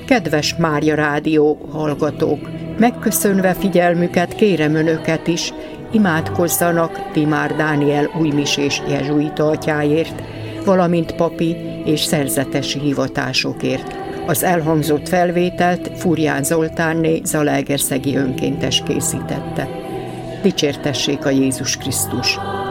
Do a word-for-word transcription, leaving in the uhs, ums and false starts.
Kedves Mária Rádió hallgatók! Megköszönve figyelmüket kérem önöket is, imádkozzanak Timár Dániel újmisés jezsuita atyáért, valamint papi és szerzetesi hivatásokért. Az elhangzott felvételt Furján Zoltánné zalaegerszegi önkéntes készítette. Dicsértessék a Jézus Krisztus!